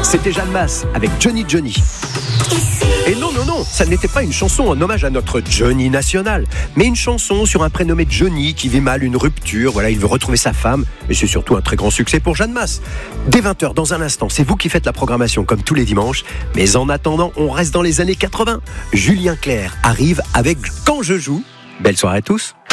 C'était Jeanne Masse avec Johnny Johnny. Et non, ça n'était pas une chanson en hommage à notre Johnny national, mais une chanson sur un prénommé Johnny qui vit mal une rupture. Voilà, il veut retrouver sa femme, et c'est surtout un très grand succès pour Jeanne Masse. Dès 20h, dans un instant, c'est vous qui faites la programmation comme tous les dimanches, mais en attendant, on reste dans les années 80. Julien Clerc arrive avec Quand je joue. Belle soirée à tous.